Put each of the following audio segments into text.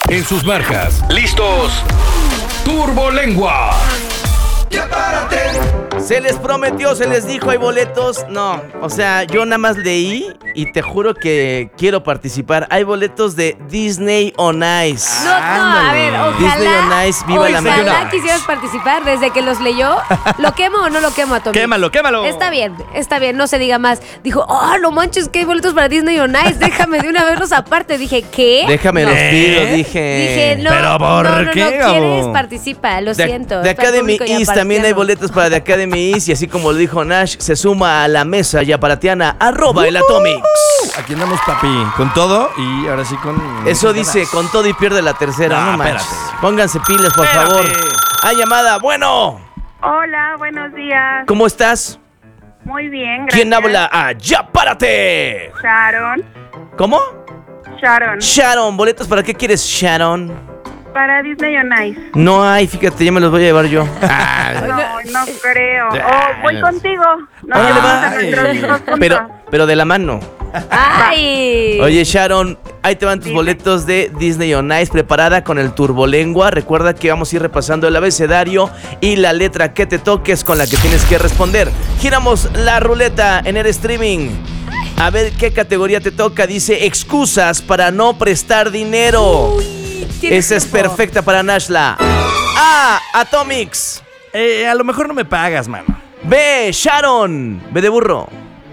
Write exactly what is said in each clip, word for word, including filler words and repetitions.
En sus marcas, listos, Turbolengua. Ya párate. Se les prometió, se les dijo, hay boletos. No, o sea, yo nada más leí y te juro que quiero participar. Hay boletos de Disney on Ice. No, no, a ver, ojalá. Disney on Ice, viva la Ojalá magia. quisieras participar desde que los leyó. ¿Lo quemo o no lo quemo a Tommy? Quémalo, quémalo. Está bien, está bien, no se diga más. Dijo, oh, no manches, que hay boletos para Disney on Ice. Déjame de una verlos aparte. Dije, ¿qué? Déjame no. los pido, ¿Eh? dije. Dije, no, ¿Pero por no, no, qué, no, Gabo? quieres, participa, lo De, siento. de es para el Academy público East también hay yaparatiano. boletos para The Academy East. Y así como lo dijo Nash, se suma a la mesa yaparatiana, arroba el Atomics. Aquí andamos, papi, con todo y ahora sí con... Eso dice, con todo y pierde la tercera. No, No, manches. espérate. Pónganse pilas, por Espérate. favor. Hay llamada. Bueno, Hola, buenos días. ¿cómo estás? Muy bien, gracias. ¿Quién habla? Ah, ¡ya párate! Sharon. ¿Cómo? Sharon. Sharon, ¿boletos para qué quieres, Sharon? Para Disney on Ice. No hay, fíjate, ya me los voy a llevar yo. Ah, No, no creo. Oh, voy contigo. Nos Órale, llevamos va. a nuestros hijos juntos. pero, pero de la mano. ¡Ay! Oye, Sharon, ahí te van tus Dime. boletos de Disney on Ice, preparada con el Turbolengua. Recuerda que vamos a ir repasando el abecedario y la letra que te toques con la que tienes que responder. Giramos la ruleta en el streaming. A ver qué categoría te toca. Dice excusas para no prestar dinero. Tienes Esa es tiempo. perfecta para Nashla. A, Atomics. Eh, a lo mejor no me pagas, mano. B, Sharon. B de burro.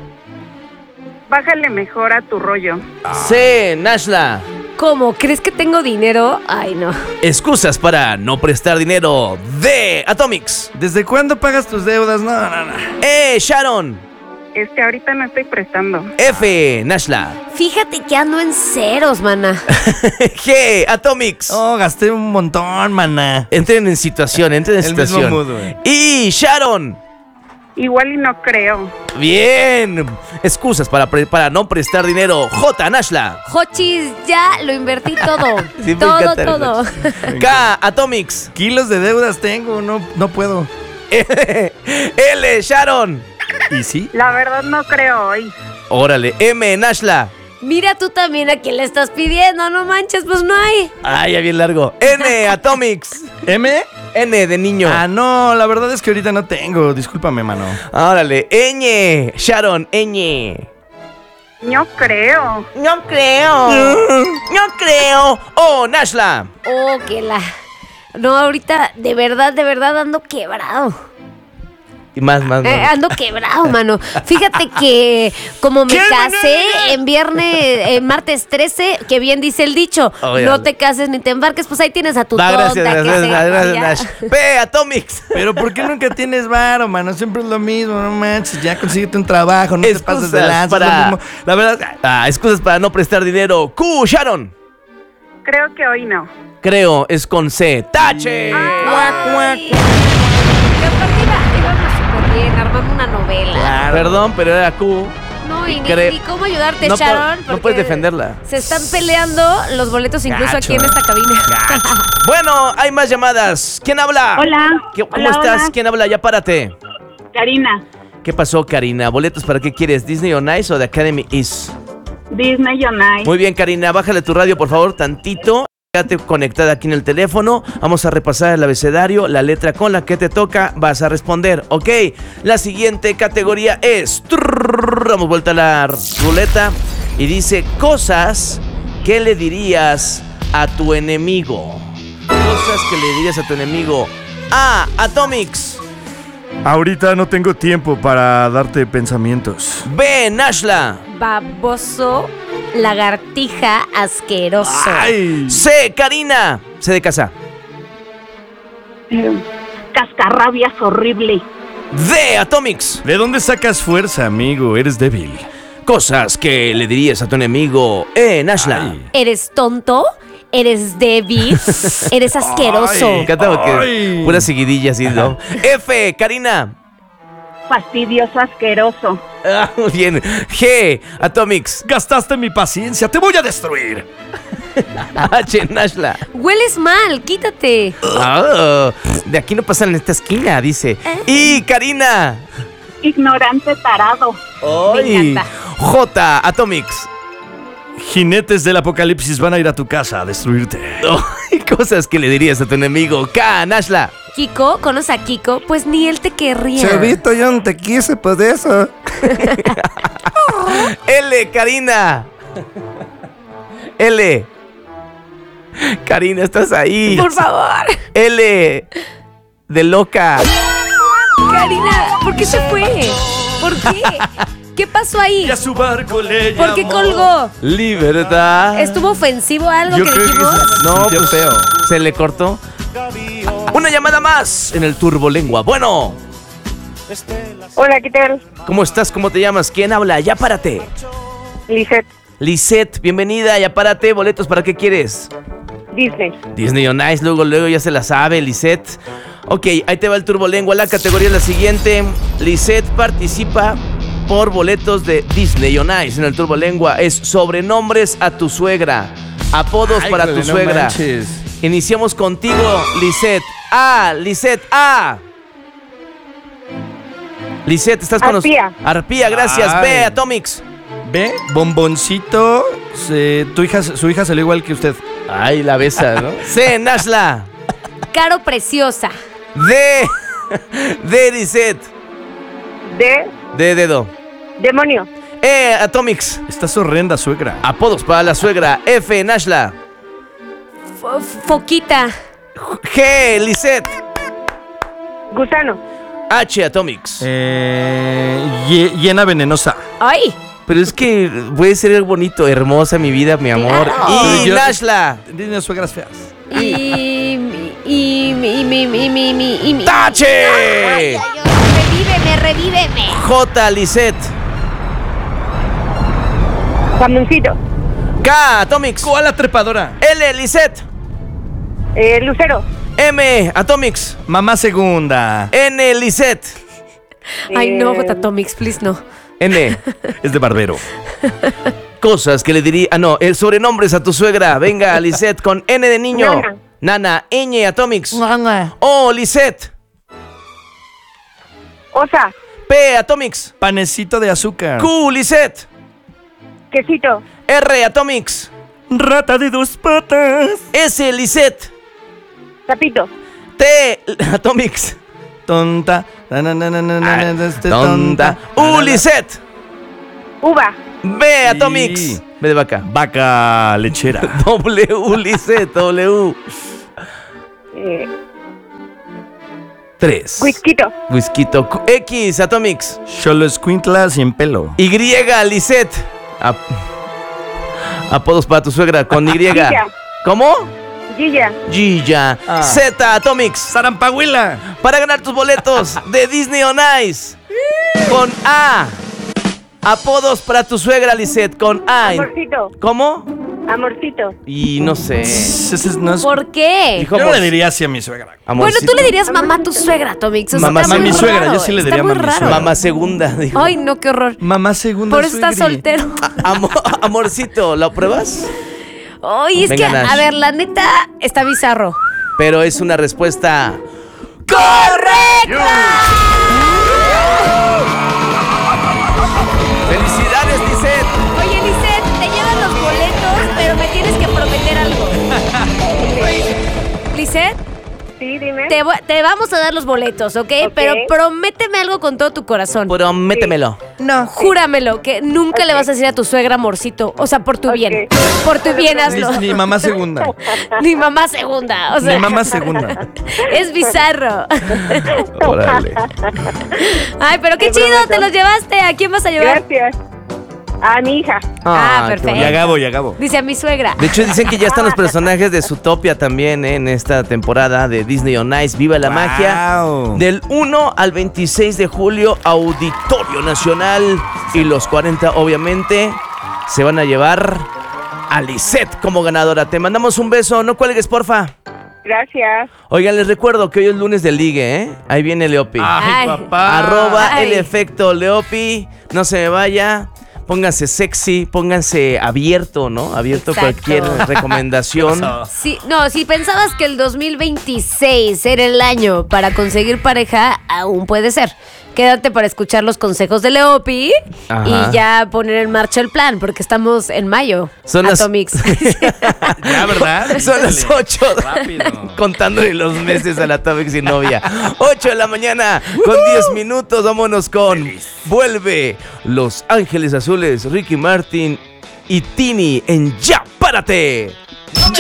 Bájale mejor a tu rollo. C, Nashla. ¿Cómo? ¿Crees que tengo dinero? Ay, no. Excusas para no prestar dinero. D, Atomics. ¿Desde cuándo pagas tus deudas? No, no, no. E, Sharon. Este, ahorita no estoy prestando. F, Nashla. Fíjate que ando en ceros, mana. G, Atomics. Oh, gasté un montón, maná. Entren en situación, entren en El mismo situación. mood, güey. Y Sharon. Igual y no creo. Bien. Excusas para, pre- para no prestar dinero. J, Nashla. Hochis, ya lo invertí todo. Sí, me todo, encanta el todo. K, Atomics. Kilos de deudas tengo, no, no puedo. L, Sharon. ¿Y sí? La verdad no creo hoy. Órale. M, Nashla. Mira tú también a quién le estás pidiendo, no manches, pues no hay. Ay, ya bien largo. N, Atomics. ¿M? N de niño. Ah, no, la verdad es que ahorita no tengo. Discúlpame, mano. Órale. Ñ, Sharon. Ñ. No creo. No creo. No creo. Oh, Nashla. Oh, que la... No, ahorita de verdad, de verdad ando quebrado. Y más, más, Eh, más. ando quebrado, mano. Fíjate que como me ¿Qué, casé mano? en viernes, en martes trece, que bien dice el dicho, Oh, ya. no te cases ni te embarques, pues ahí tienes a tu Va, tonta. gracias, que gracias, se- gracias, ya. Nash. P, Atomics. Pero ¿por qué nunca tienes varo, mano? Siempre es lo mismo, no manches. Ya consíguete un trabajo, no te pases de Excusas lanza. para- es lo mismo. La verdad... Ah, excusas para no prestar dinero. Q, Sharon. Creo que hoy no. Creo, es con C. ¡Tache! Ay. Que aparte iba- íbamos súper bien, armando una novela. Claro. Perdón, pero era Q. No, y, Y ni, cre- ni cómo ayudarte, No Sharon. puedo- no porque puedes defenderla. Se están peleando los boletos incluso Gacho. aquí en esta cabina. Bueno, hay más llamadas. ¿Quién habla? Hola. ¿Qué- ¿Cómo Hola, estás? hola. ¿Quién habla? Ya párate. Karina. ¿Qué pasó, Karina? ¿Boletos para qué quieres? ¿Disney on Ice o The Academy East? Disney on Ice. Muy bien, Karina. Bájale tu radio, por favor, tantito. Quédate conectada aquí en el teléfono. Vamos a repasar el abecedario. La letra con la que te toca vas a responder, ¿ok? La siguiente categoría es... Trrr, damos vuelta a la ruleta. Y dice cosas que le dirías a tu enemigo. Cosas que le dirías a tu enemigo. A, Atomics. Ahorita no tengo tiempo para darte pensamientos. B, Nashla. Baboso, lagartija, asqueroso. ¡Ay! C, Karina. C de casa. Eh, cascarrabias horrible. D, Atomics. ¿De dónde sacas fuerza, amigo? Eres débil. Cosas que le dirías a tu enemigo. E, Nashla. Ay. ¿Eres tonto? ¿Eres débil? ¿Eres asqueroso? Me encanta porque Ay. pura seguidilla así, ¿no? F, Karina. Fastidioso, asqueroso. Ah, muy bien. G, Atomics. Gastaste mi paciencia, te voy a destruir. H, Nashla. Hueles mal, quítate. Ah, de aquí no pasan en esta esquina, dice. Y Karina. Ignorante, tarado. Me Ay. encanta. J, Atomics. Jinetes del apocalipsis van a ir a tu casa a destruirte. No, cosas que le dirías a tu enemigo. K, Nashla. Kiko, ¿conoces a Kiko? Pues ni él te querría. Chavito, yo no te quise, pues de eso. L, Karina. L. Karina, estás ahí. Por favor. L. De loca. Karina, ¿por qué se fue? ¿Por qué? ¿Qué pasó ahí? Y a su barco le ¿Por qué llamó. colgó? Libertad. ¿Estuvo ofensivo algo Yo que creo que dijimos? sí. No, Sintió pues feo. se le cortó. Una llamada más en el Turbolengua. Bueno, Hola, ¿qué tal? ¿cómo estás? ¿Cómo te llamas? ¿Quién habla? Ya párate. Lisette, Lisette, bienvenida. Ya párate. ¿Boletos para qué quieres? Disney. Disney on Ice, luego, luego ya se la sabe, Lisette. Ok, ahí te va el Turbolengua. La categoría es la siguiente. Lisette participa por boletos de Disney on Ice en el Turbolengua. Es sobrenombres a tu suegra. Apodos Ay, para jole, tu no suegra. manches. Iniciamos contigo, Lisette. A, Lisette, A. Lisette, ¿estás con nosotros? Arpía. Arpía, gracias. Ay. B, Atomics. Ve, bomboncito. Se- tu hija, su hija salió igual que usted. Ay, la besa, ¿no? C, Nashla. Caro preciosa. D, D, Lisette. De D, dedo. demonio. E, Atomics. Estás horrenda, suegra. Apodos para la suegra. F, Nashla. Fo- Foquita. G, Lisette. Gusano. H, Atomics. Eh, hie- hiena venenosa. Ay. Pero es que puede ser bonito, hermosa mi vida, mi amor. Claro. Y Yo- Nashla. Tiene suegras feas. Y. Y. Y. Mi. Mi. Mi. Mi. Mi. y mi- ¡Tache! Ay, ay, ay, revíveme, revíveme. J, Lisette. Camioncito. K, Atomics. Koala trepadora. L, Lisette. Eh, Lucero. M, Atomics. Mamá segunda. N, Lisette. Ay, no, Eh, Tatomix, please, no. N. Es de barbero. Cosas que le diría. Ah, no, el sobrenombres a tu suegra. Venga, Lisette, con N de niño. Nana. Nana, Ñ, Atomics. O, Lisette. Osa. P, Atomics. Panecito de azúcar. Q, Lisette. Quesito. R, Atomics. Rata de dos patas. S, Lisette. Zapito. T, Atomics. Tonta. Na, na, na, na, na, na, Ah, na, este, Tonta. Na, na, U, na. Lisette. Uva. B, Atomics. Sí. B de vaca. Vaca lechera. W, Lisette. W. Eh, tres. Whiskito. Whiskito. Q- X, Atomics. Cholo escuintla sin pelo. Y, Lisette. Ap- Apodos para tu suegra con Y. Gilla. ¿Cómo? Gilla. Gilla. Ah. Z, Atomics. Zarampahuila. Para ganar tus boletos de Disney on Ice. Con A. Apodos para tu suegra, Lisette. Con A. Amorcito. ¿Cómo? Amorcito. Y no sé. Ese no es- ¿Por qué? Dijo Yo no amor- le diría así a mi suegra. Bueno, amorcito. tú le dirías mamá a tu suegra, Tomix. O sea, Mamá, está muy mami suegra, raro, yo sí le está diría muy mami raro. suegra. Mamá segunda, dijo. Ay, no, qué horror. Mamá segunda. Por eso estás suegri. soltero. Amo- amorcito, ¿lo pruebas? Ay, es Venga, que, Nash. a ver, la neta, está bizarro. Pero es una respuesta. ¡Correcto! ¡Felicidades, Lisette! Oye, Lisette, te llevan los boletos, pero me tienes que prometer algo. Lisette, Sí, dime. te, voy- te vamos a dar los boletos, ¿ok? Ok. Pero prométeme algo con todo tu corazón. Prométemelo. No, júramelo, que nunca le vas a decir a tu suegra amorcito. O sea, por tu Ok. bien. Por tu bien hazlo. Ni, ni mamá segunda. Ni mamá segunda. O sea, Ni mamá segunda. es bizarro. Órale. Ay, pero qué Te chido, prometo. te los llevaste. ¿A quién vas a llevar? Gracias. A mi hija. Ah, qué perfecto. Y a Gabo, y a Gabo. Dice a mi suegra. De hecho, dicen que ya están los personajes de Zootopia también, ¿eh? En esta temporada de Disney on Ice. ¡Viva la magia! Wow. Del uno al veintiséis de julio, Auditorio Nacional. Y los cuarenta, obviamente, se van a llevar a Lisette como ganadora. Te mandamos un beso. No cuelgues, porfa. Gracias. Oigan, les recuerdo que hoy es lunes de ligue, ¿eh? Ahí viene Leopi. Ay, Ay. papá. Arroba Ay. el efecto Leopi. No se me vaya. Pónganse sexy, pónganse abierto, ¿no? Abierto a Exacto. cualquier recomendación. Sí, no, si pensabas que el dos mil veintiséis era el año para conseguir pareja, aún puede ser. quédate para escuchar los consejos de Leopi Ajá. y ya poner en marcha el plan, porque estamos en mayo. Son las- Atomix. Ya, ¿verdad? Son las ocho. Rápido. Contándole los meses a la Atomic sin novia. ocho de la mañana con diez minutos. Vámonos con Vuelve Los Ángeles Azules, Ricky Martin y Tini en Ya Párate.